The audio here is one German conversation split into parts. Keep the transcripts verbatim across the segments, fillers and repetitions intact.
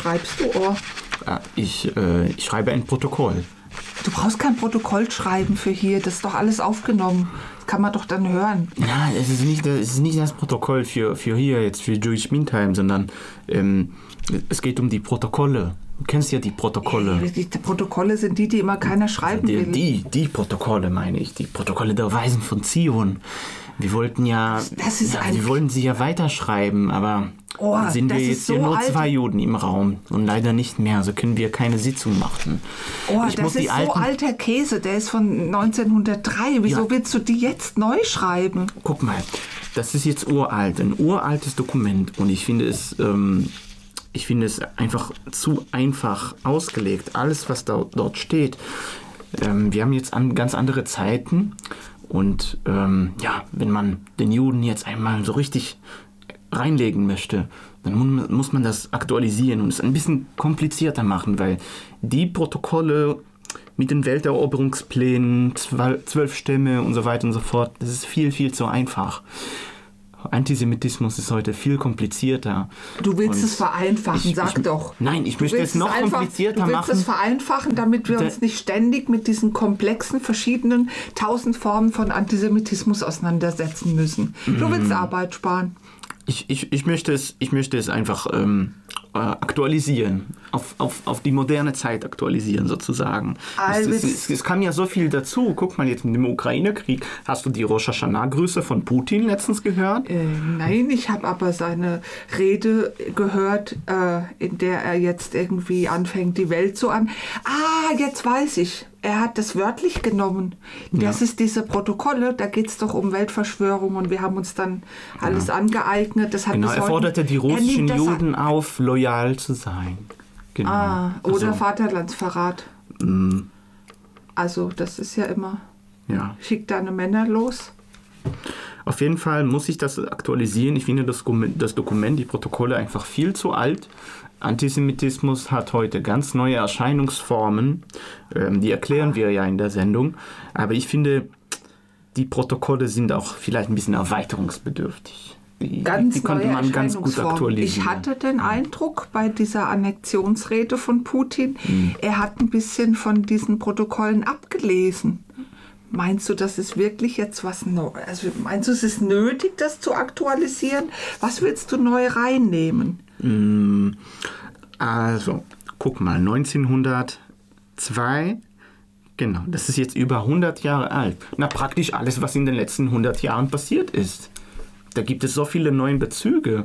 schreibst du, Ohr? Ich, äh, ich schreibe ein Protokoll. Du brauchst kein Protokoll schreiben für hier, das ist doch alles aufgenommen. Das kann man doch dann hören. Ja, es ist nicht, es ist nicht das Protokoll für, für hier, jetzt für Jewish Meantime, sondern ähm, es geht um die Protokolle. Du kennst ja die Protokolle. Die, die Protokolle sind die, die immer keiner schreiben die, will. Die, die Protokolle meine ich, die Protokolle der Weisen von Zion. Wir wollten ja, das ist ja ein wir wollten sie ja weiterschreiben, aber oh, sind wir jetzt so hier nur alt. zwei Juden im Raum und leider nicht mehr, also können wir keine Sitzung machen. Oh, ich das muss ist die so alten, alter Käse, der ist von neunzehnhundertdrei. Wieso Ja. willst du die jetzt neu schreiben? Guck mal, das ist jetzt uralt, ein uraltes Dokument und ich finde es, ähm, ich finde es einfach zu einfach ausgelegt, alles was da, dort steht. Ähm, wir haben jetzt an, ganz andere Zeiten. Und ähm, ja, wenn man den Juden jetzt einmal so richtig reinlegen möchte, dann mu- muss man das aktualisieren und es ein bisschen komplizierter machen, weil die Protokolle mit den Welteroberungsplänen, zwölf, zwölf Stämme und so weiter und so fort, das ist viel, viel zu einfach. Antisemitismus ist heute viel komplizierter. Du willst Und es vereinfachen, ich, sag ich, doch. Nein, ich Du möchte willst es noch einfach, komplizierter du willst machen. es vereinfachen, damit wir Da- uns nicht ständig mit diesen komplexen, verschiedenen tausend Formen von Antisemitismus auseinandersetzen müssen. Du Mhm. willst Arbeit sparen. Ich, ich, ich, möchte es, ich möchte es einfach ähm, äh, aktualisieren, auf, auf, auf die moderne Zeit aktualisieren sozusagen. Also es, es, es, es kam ja so viel dazu. Guck mal jetzt mit dem Ukraine-Krieg. Hast du die Rosh Hashanah-Grüße von Putin letztens gehört? Äh, nein, ich habe aber seine Rede gehört, äh, in der er jetzt irgendwie anfängt, die Welt zu an. Ah, jetzt weiß ich. Er hat das wörtlich genommen. Das Ja. ist diese Protokolle, da geht es doch um Weltverschwörung und wir haben uns dann alles angeeignet. Das hat Genau, bis er heute- forderte die Er nimmt russischen das Juden auf, loyal zu sein. Genau. Ah, oder Also, Vaterlandsverrat. mh, Also das ist ja immer, ja. schick deine Männer los. Auf jeden Fall muss ich das aktualisieren. Ich finde das Dokument, das Dokument, die Protokolle einfach viel zu alt. Antisemitismus hat heute ganz neue Erscheinungsformen. Ähm, die erklären wir ja in der Sendung. Aber ich finde, die Protokolle sind auch vielleicht ein bisschen erweiterungsbedürftig. Die, Ganz die könnte neue man ganz gut Erscheinungsformen. aktualisieren. Ich hatte den Eindruck bei dieser Annexionsrede von Putin, Hm. er hat ein bisschen von diesen Protokollen abgelesen. Meinst du, das ist wirklich jetzt was Neues? Also meinst du, es ist nötig, das zu aktualisieren? Was willst du neu reinnehmen? Mm, Also, guck mal, neunzehnhundertzwei, genau, das ist jetzt über hundert Jahre alt. Na, praktisch alles, was in den letzten hundert Jahren passiert ist. Da gibt es so viele neue Bezüge.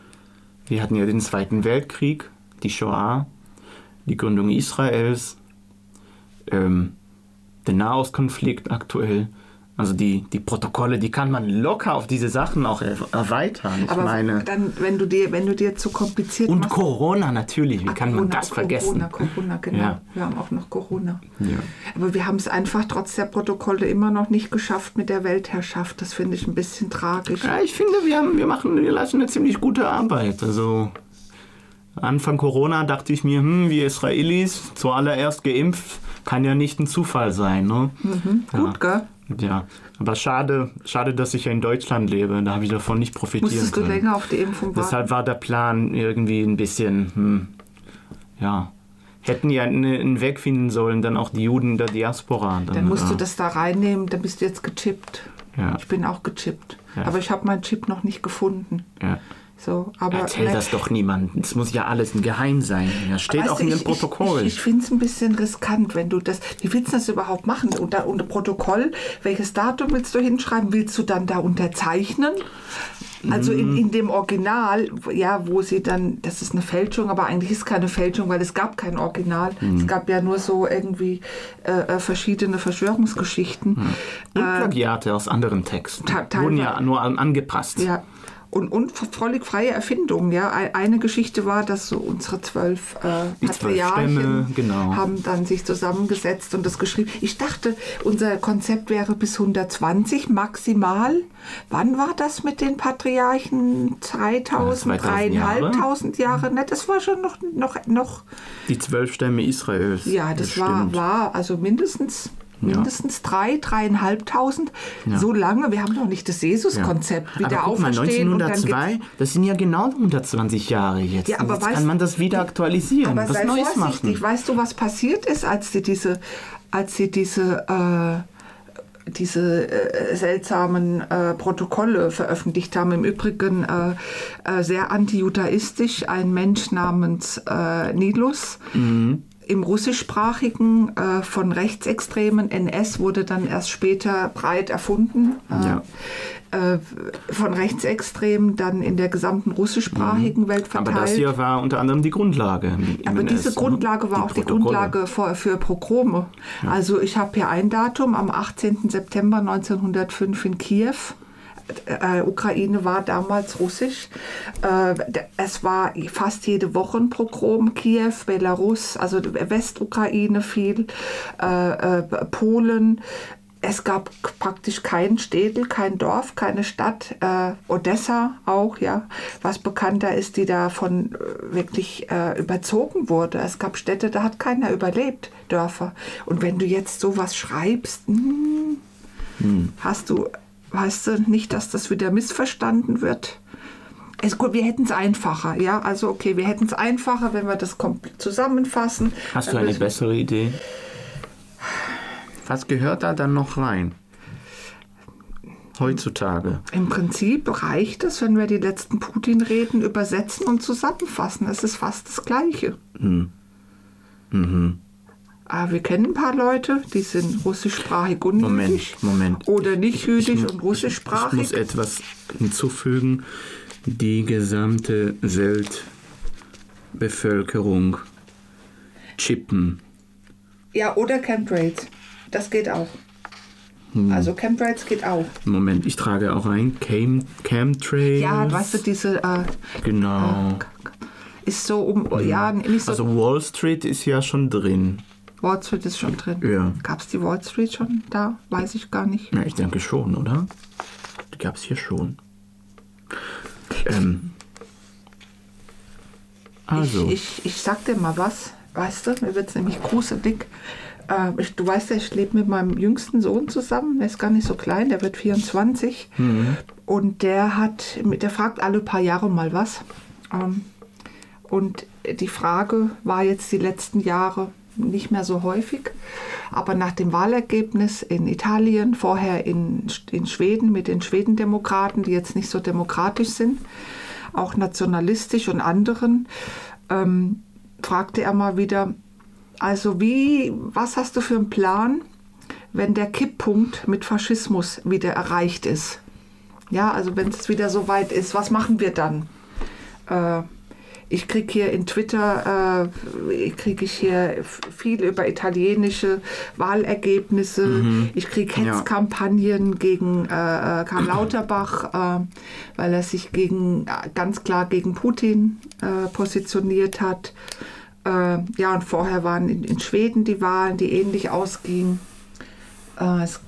Wir hatten ja den Zweiten Weltkrieg, die Shoah, die Gründung Israels, ähm, den Nahostkonflikt aktuell. Also die, die Protokolle, die kann man locker auf diese Sachen auch er erweitern. Ich Aber meine, dann, wenn du dir, wenn du dir zu kompliziert und machst. Corona natürlich, wie Ah, kann Corona, man das Corona, vergessen? Corona, genau. Ja. Wir haben auch noch Corona. Ja. Aber wir haben es einfach trotz der Protokolle immer noch nicht geschafft mit der Weltherrschaft. Das finde ich ein bisschen tragisch. Ja, ich finde, wir, haben, wir, machen, wir leisten eine ziemlich gute Arbeit. Also Anfang Corona dachte ich mir, hm, wir Israelis, zuallererst geimpft, kann ja nicht ein Zufall sein. Ne? Mhm, gut, gell? Ja, aber schade, schade, dass ich ja in Deutschland lebe. Da habe ich davon nicht profitieren Musstest du können. länger auf die Impfung warten? Deshalb war der Plan irgendwie ein bisschen, hm, ja, hätten ja einen Weg finden sollen, dann auch die Juden der Diaspora. Dann musst äh, du das da reinnehmen, dann bist du jetzt gechippt. Ja. Ich bin auch gechippt. Ja. Aber ich habe meinen Chip noch nicht gefunden. Ja. So, aber Erzähl ne- das doch niemandem. Es muss ja alles ein Geheim sein. Das steht Weißt auch du, in dem ich- Protokoll. Ich, ich, ich finde es ein bisschen riskant, wenn du das. Wie willst du das überhaupt machen? Unter, unter Protokoll, welches Datum willst du hinschreiben? Willst du dann da unterzeichnen? Also in, in dem Original, ja, wo sie dann, das ist eine Fälschung, aber eigentlich ist es keine Fälschung, weil es gab kein Original. Es gab ja nur so irgendwie äh, äh, verschiedene Verschwörungsgeschichten. Und Plagiate aus anderen Texten. ta- Wurden ja teilweise. nur an, angepasst. Ja. Und, und völlig freie Erfindungen. Ja. Ei- Eine Geschichte war, dass so unsere zwölf äh, Die zwölf Patriarchen Stämme, genau. haben dann sich zusammengesetzt und das geschrieben. Ich dachte, unser Konzept wäre bis hundertzwanzig maximal. Wann war das mit den Patriarchen? zweitausend, Ja, zweitausend Jahre. dreieinhalbtausend Jahre? Ne, das war schon noch, noch, noch Die zwölf Stämme Israels. ja, das, war, stimmt. war also mindestens mindestens drei, dreieinhalbtausend. Ja. So lange, wir haben doch nicht das Jesus-Konzept Ja. wieder aber guck mal, auferstehen. neunzehnhundertzwei, das sind ja genau hundertzwanzig Jahre jetzt. Ja, aber jetzt weißt, kann man das wieder aktualisieren, aber was sei Neues vorsichtig. machen. Weißt du, was passiert ist, als sie diese, als sie diese, äh, diese äh, seltsamen äh, Protokolle veröffentlicht haben? Im Übrigen äh, äh, sehr antijudaistisch. Ein Mensch namens äh, Nilus. Mhm. Im russischsprachigen äh, von Rechtsextremen, N S wurde dann erst später breit erfunden, äh, Ja. äh, von Rechtsextremen dann in der gesamten russischsprachigen mhm. Welt verteilt. Aber das hier war unter anderem die Grundlage. Im Aber N S, diese Grundlage war die auch die Protokolle. Grundlage für, für Pogrome. Ja. Also ich habe hier ein Datum, am achtzehnten September neunzehnhundertfünf in Kiew. Äh, Ukraine war damals russisch. Äh, es war fast jede Woche ein Pogrom. Kiew, Belarus, also Westukraine viel, äh, äh, Polen. Es gab praktisch kein Städtel, kein Dorf, keine Stadt. Äh, Odessa auch, ja, was bekannter ist, die davon wirklich äh, überzogen wurde. Es gab Städte, da hat keiner überlebt, Dörfer. Und wenn du jetzt sowas schreibst, mh, hm. hast du... Weißt du, nicht, dass das wieder missverstanden wird. Also gut, wir hätten es einfacher, ja. Also okay, wir hätten es einfacher, wenn wir das komplett zusammenfassen. Hast du eine bessere Idee? Was gehört da dann noch rein? Heutzutage. Im Prinzip reicht es, wenn wir die letzten Putin-Reden übersetzen und zusammenfassen. Es ist fast das Gleiche. Mhm. Mhm. Aber wir kennen ein paar Leute, die sind russischsprachig und Moment, jüdisch. Moment. Oder nicht jüdisch ich, ich, und russischsprachig. Ich muss etwas hinzufügen. Die gesamte Weltbevölkerung chippen. Ja, oder Chemtrails. Das geht auch. Hm. Also Chemtrails geht auch. Moment, ich trage auch ein Chem, Chemtrails. Ja, weißt du, diese... Äh, genau. Äh, ist so um... Hm. Ja, nicht so... Also Wall Street ist ja schon drin. Wall Street ist schon drin. Ja. Gab es die Wall Street schon da? Weiß ich gar nicht. Ja, ich denke schon, oder? Die gab es hier schon. Ähm. Also. Ich, ich, ich sag dir mal was. Weißt du, mir wird es nämlich gruselig. Äh, ich, du weißt ja, ich lebe mit meinem jüngsten Sohn zusammen. Der ist gar nicht so klein, der wird vierundzwanzig. Mhm. Und der hat, der fragt alle paar Jahre mal was. Ähm, und die Frage war jetzt die letzten Jahre nicht mehr so häufig, aber nach dem Wahlergebnis in Italien, vorher in, in Schweden mit den Schwedendemokraten, die jetzt nicht so demokratisch sind, auch nationalistisch und anderen, ähm, fragte er mal wieder, also wie, was hast du für einen Plan, wenn der Kipppunkt mit Faschismus wieder erreicht ist? Ja, also wenn es wieder so weit ist, was machen wir dann? Äh, Ich kriege hier in Twitter äh, kriege ich hier viel über italienische Wahlergebnisse. Mhm. Ich kriege Hetzkampagnen ja. gegen äh, Karl Lauterbach, äh, weil er sich gegen, ganz klar gegen Putin äh, positioniert hat. Äh, ja, und vorher waren in, in Schweden die Wahlen, die ähnlich ausgingen. Äh, es,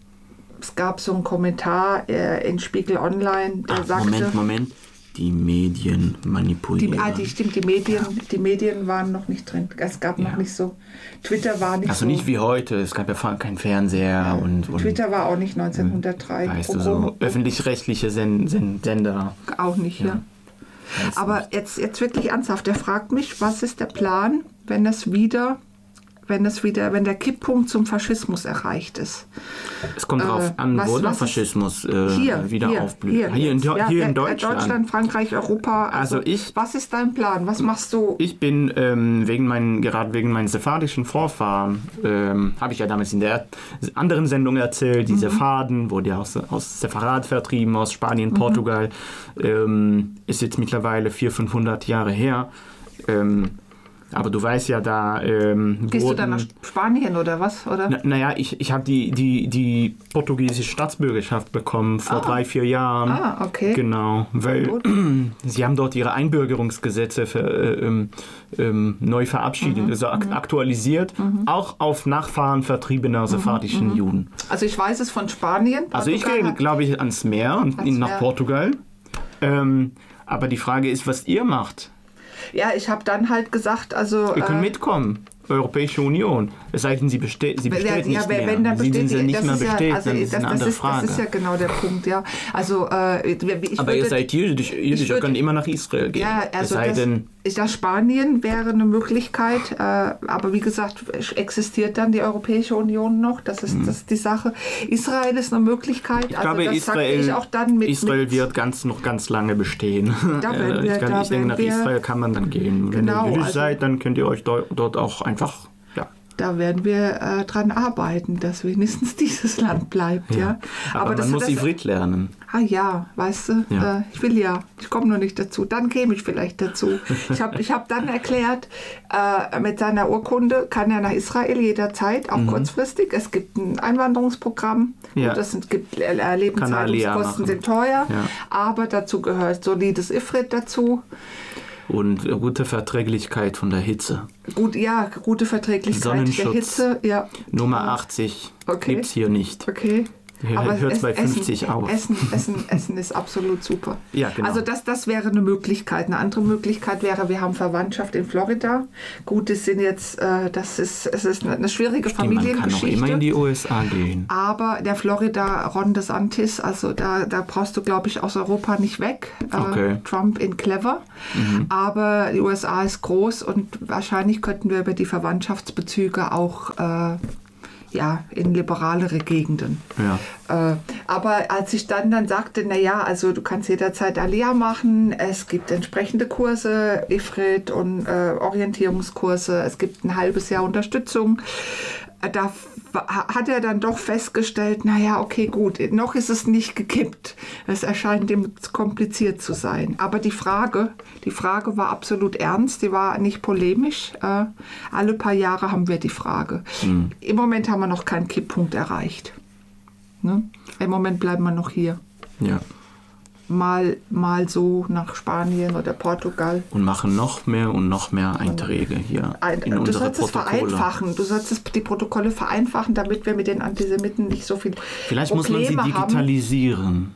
es gab so einen Kommentar äh, in Spiegel Online, der Ach, sagte... Moment, Moment. Die Medien manipulieren. Die, ah, die stimmt, die Medien, die Medien waren noch nicht drin. Es gab ja. noch nicht so. Twitter war nicht also so. Also nicht wie heute. Es gab ja keinen Fernseher. Ja. Und, und Twitter war auch nicht neunzehnhundertdrei. Weißt du, so öffentlich-rechtliche Sen- Sen- Sender. Auch nicht, ja. ja. Aber jetzt, jetzt wirklich ernsthaft. Der fragt mich, was ist der Plan, wenn es wieder... wenn es wieder, wenn der Kipppunkt zum Faschismus erreicht ist. Es kommt darauf äh, an, was, wo der Faschismus äh, hier, wieder hier, aufblüht. Hier, hier, in, ja, hier ja, in Deutschland. Deutschland, Frankreich, Europa. Also, also ich, was ist dein Plan? Was machst du? Ich bin ähm, wegen meinen, gerade wegen meinen sephardischen Vorfahren, ähm, habe ich ja damals in der anderen Sendung erzählt, die mhm. Sepharden, wurde ja aus, aus Sepharad vertrieben, aus Spanien, mhm. Portugal, ähm, ist jetzt mittlerweile vierhundert, fünfhundert Jahre her. Ähm, Aber du weißt ja, da... Ähm, Gehst wurden, du dann nach Spanien oder was? Oder? Na, naja, ich, ich habe die, die, die portugiesische Staatsbürgerschaft bekommen vor ah. drei, vier Jahren. Ah, okay. Genau, weil sie haben dort ihre Einbürgerungsgesetze für, äh, ähm, ähm, neu verabschiedet, mhm. also ak- aktualisiert, mhm. auch auf Nachfahren vertriebener sephardischen mhm. Juden. Also ich weiß es von Spanien. Portugal also ich gehe, glaube ich, ans Meer und ans nach Meer. Portugal. Ähm, aber die Frage ist, was ihr macht. Ja, ich habe dann halt gesagt, also... Ihr könnt äh, mitkommen. Europäische Union. Es sei denn, sie besteht, sie besteht ja, nicht wenn, mehr. wenn dann sie besteht, sind nicht mehr ja, besteht, also, dann ist das, eine andere das ist, Frage. Das ist ja genau der Punkt, ja. Also, äh, ich aber würde, ihr seid jüdisch, jüdisch ihr könnt immer nach Israel gehen. Ja, also es sei das, denn, das Spanien wäre eine Möglichkeit, äh, aber wie gesagt, existiert dann die Europäische Union noch, das ist, das ist die Sache. Israel ist eine Möglichkeit, ich also glaube, das Israel, ich auch dann mit, Israel mit, wird ganz, noch ganz lange bestehen. Da werden wir, ich kann, da ich denke, nach wir, Israel kann man dann gehen. Wenn genau, ihr jüdisch also, seid, dann könnt ihr euch dort, dort auch einfach... Da werden wir äh, dran arbeiten, dass wenigstens dieses Land bleibt. Ja. ja. Aber, Aber man das, muss das, Ivrit lernen. Ah ja, weißt du, ja. Äh, ich will ja, ich komme noch nicht dazu. Dann käme ich vielleicht dazu. Ich habe ich hab dann erklärt, äh, mit seiner Urkunde kann er nach Israel jederzeit, auch mhm. kurzfristig. Es gibt ein Einwanderungsprogramm. Ja. Gut, das sind, gibt, äh, Lebenshaltungskosten sind teuer, ja. aber dazu gehört solides Ivrit dazu. Und gute Verträglichkeit von der Hitze. Gut, ja, gute Verträglichkeit der Hitze. Ja. Nummer achtzig okay. gibt es hier nicht. Okay. Hier hört es bei fünfzig Essen, auf. Essen, Essen, Essen ist absolut super. Ja, genau. Also das, das wäre eine Möglichkeit. Eine andere Möglichkeit wäre, wir haben Verwandtschaft in Florida. Gut, das sind jetzt, äh, das ist, es ist eine schwierige Stimmt, Familiengeschichte. Man kann auch immer in die U S A gehen. Aber der Florida Ron DeSantis, also da, da brauchst du, glaube ich, aus Europa nicht weg. Äh, okay. Trump in clever. Mhm. Aber die U S A ist groß und wahrscheinlich könnten wir über die Verwandtschaftsbezüge auch äh, ja, in liberalere Gegenden. Ja. Äh, aber als ich dann dann sagte, naja, also du kannst jederzeit Aliyah machen, es gibt entsprechende Kurse, Ivrit und äh, Orientierungskurse, es gibt ein halbes Jahr Unterstützung, äh, da hat er dann doch festgestellt, naja, okay, gut, noch ist es nicht gekippt. Es erscheint ihm kompliziert zu sein. Aber die Frage, die Frage war absolut ernst, die war nicht polemisch. Äh, alle paar Jahre haben wir die Frage. Mhm. Im Moment haben wir noch keinen Kipppunkt erreicht. Ne? Im Moment bleiben wir noch hier. Ja. Mal, mal so nach Spanien oder Portugal. Und machen noch mehr und noch mehr Einträge hier Ein, in du unsere sollst Protokolle. Es vereinfachen. Du sollst es, die Protokolle vereinfachen, damit wir mit den Antisemiten nicht so viel Vielleicht Probleme muss man sie haben. digitalisieren.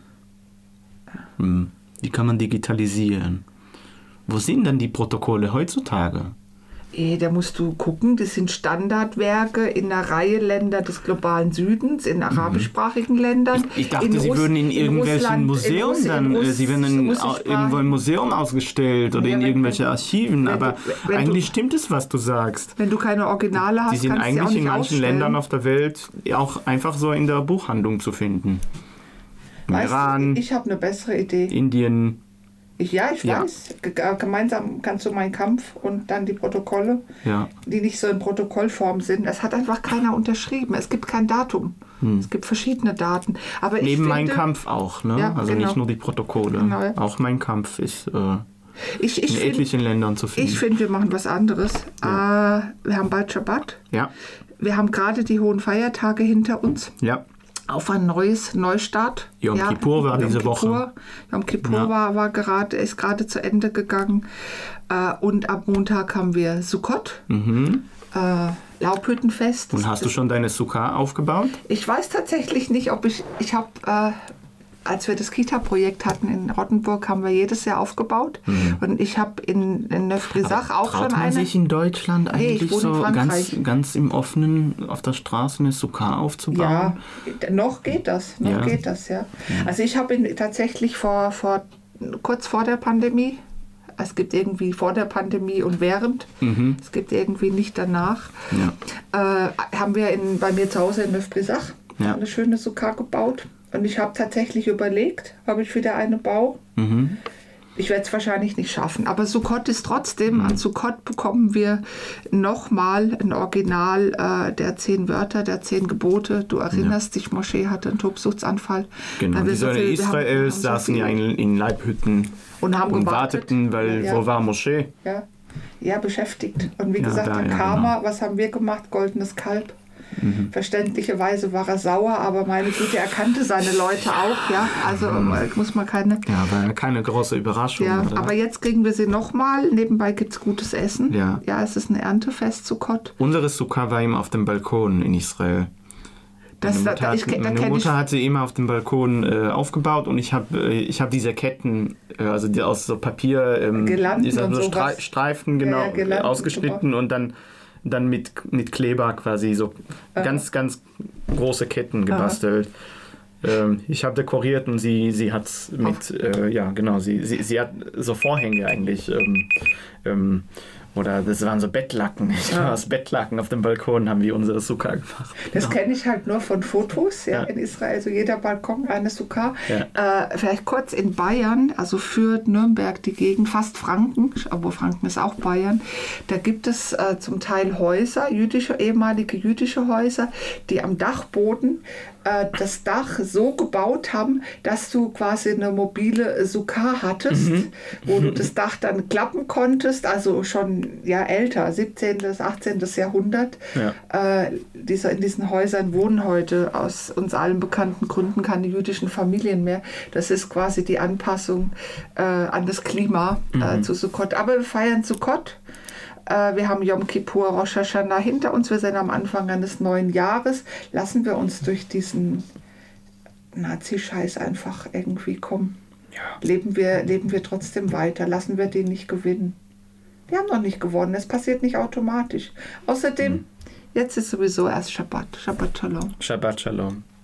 Hm. Wie kann man digitalisieren? Wo sind denn die Protokolle heutzutage? Da musst du gucken, das sind Standardwerke in einer Reihe Länder des globalen Südens, in arabischsprachigen Ländern. Ich, ich dachte, in sie Russ, würden in, in irgendwelchen Russland, Museum in dann, Russ, sie werden in, irgendwo im Museum ausgestellt oder ja, in wenn, irgendwelche Archiven, wenn aber du, eigentlich du, stimmt es, was du sagst. Wenn du keine Originale hast, die sind kannst eigentlich du auch nicht in manchen ausstellen. Ländern auf der Welt auch einfach so in der Buchhandlung zu finden. Im weißt Iran, du, ich habe eine bessere Idee. Indien. Ich, ja, ich Ja. weiß. G- Gemeinsam kannst du Mein Kampf und dann die Protokolle, Ja. die nicht so in Protokollform sind. Es hat einfach keiner unterschrieben. Es gibt kein Datum. Hm. Es gibt verschiedene Daten. Aber ich Neben finde, Mein Kampf auch, ne? Ja, also genau. nicht nur die Protokolle. Genau, ja. Auch Mein Kampf ist äh, ich, ich in find, etlichen Ländern zu finden. Ich finde, wir machen was anderes. Ja. Äh, wir haben bald Schabbat. ja, Wir haben gerade die hohen Feiertage hinter uns. ja. Auf ein neues Neustart. Yom Kippur war diese Kippur. Woche. Yom Kippur Ja. war, war gerade, ist gerade zu Ende gegangen. Äh, und ab Montag haben wir Sukkot, Mhm. äh, Laubhüttenfest. Und hast du schon deine Sukkah aufgebaut? Ich weiß tatsächlich nicht, ob ich, ich habe, äh, als wir das Kita-Projekt hatten in Rottenburg, haben wir jedes Jahr aufgebaut. Mhm. Und ich habe in, in Neufrisach auch Traut schon man eine. sich in Deutschland Nee, ich eigentlich wohne in so ganz, Frankreich. ganz im Offenen auf der Straße eine Sukkah aufzubauen? Ja, noch geht das, noch Ja. geht das, ja. Also ich habe ihn tatsächlich vor, vor, kurz vor der Pandemie, es gibt irgendwie vor der Pandemie und während, Mhm. es gibt irgendwie nicht danach, Ja. äh, haben wir in, bei mir zu Hause in Neufrisach Ja. eine schöne Sukkah gebaut. Und ich habe tatsächlich überlegt, ob ich wieder eine baue. Mhm. Ich werde es wahrscheinlich nicht schaffen, aber Sukkot ist trotzdem, Mhm. an Sukkot bekommen wir nochmal ein Original äh, der zehn Wörter, der zehn Gebote. Du erinnerst dich, Moschee hatte einen Tobsuchtsanfall. Genau, Weil wir die so Söhne viel- wir haben- Israels wir haben so saßen viel- ja in, in Leibhütten Und haben und gewartet. warteten, weil Ja. wo war Moschee? Ja, ja, beschäftigt. Und wie Ja, gesagt, da, dann ja, Karma, was haben wir gemacht? Goldenes Kalb. Mhm. Verständlicherweise war er sauer, aber meine Güte, er kannte seine Leute auch. Ja, also Mhm. äh, muss man keine... Ja, war ja keine große Überraschung. Ja, oder? aber jetzt kriegen wir sie nochmal. Nebenbei gibt es gutes Essen. Ja. ja, es ist ein Erntefest Sukkot. Unsere Sukkah war immer auf dem Balkon in Israel. Das, Meine da, Mutter, da, hat, ich, da meine kenn Mutter ich, hat sie immer auf dem Balkon äh, aufgebaut und ich habe äh, ich hab diese Ketten, äh, also die aus so Papier, ähm, Girlanden dieser und so sowas. Stre Streifen genau Ja, ja, Girlanden ausgeschnitten und dann dann mit, mit Kleber quasi so äh. ganz, ganz große Ketten gebastelt. Ähm, ich habe dekoriert und sie, sie hat mit, äh, ja genau, sie, sie, sie hat so Vorhänge eigentlich, ähm, ähm, oder das waren so Bettlaken. Ich war aus Bettlaken auf dem Balkon, haben wir unsere Sukkah gemacht. Das kenne ich halt nur von Fotos, ja, ja. in Israel. Also jeder Balkon eine Sukkah. Ja. Äh, vielleicht kurz in Bayern, also Fürth, Nürnberg, die Gegend, fast Franken, aber Franken ist auch Bayern. Da gibt es äh, zum Teil Häuser, jüdische, ehemalige jüdische Häuser, die am Dachboden äh, das Dach so gebaut haben, dass du quasi eine mobile Sukkah hattest, mhm. wo du das Dach dann klappen konntest, also schon ja älter, siebzehnten. achtzehnten. Jahrhundert. Ja. Äh, diese, in diesen Häusern wohnen heute aus uns allen bekannten Gründen keine jüdischen Familien mehr. Das ist quasi die Anpassung äh, an das Klima mhm. äh, zu Sukkot. Aber wir feiern Sukkot. Äh, wir haben Yom Kippur, Rosh Hashanah hinter uns. Wir sind am Anfang eines neuen Jahres. Lassen wir uns durch diesen Nazi-Scheiß einfach irgendwie kommen. Ja. Leben wir, leben wir trotzdem weiter. Lassen wir den nicht gewinnen. Wir haben noch nicht gewonnen, es passiert nicht automatisch. Außerdem, hm. jetzt ist sowieso erst Shabbat. Shabbat Shalom. Shabbat Shalom.